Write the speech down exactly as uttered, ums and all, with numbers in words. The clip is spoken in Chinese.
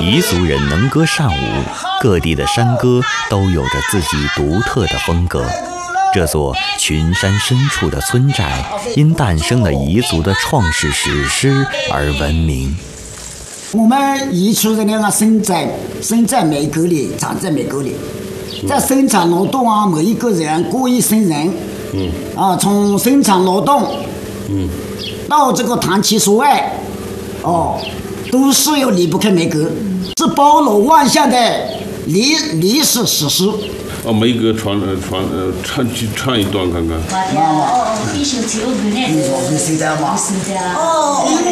彝族人能歌善舞，各地的山歌都有着自己独特的风格。这座群山深处的村寨，因诞生了彝族的创世史诗而闻名。 我们彝族人呢，生在生在梅沟里，长在梅沟里，在生产劳动啊，每一个人过一生人，嗯，啊，从生产劳动，嗯，到这个谈情说爱，哦，都是要离不开梅沟，是包罗万象的历历史史诗。 哦，梅沟传呃传呃唱唱一段看看。 哦，必须只有个那个。 哦。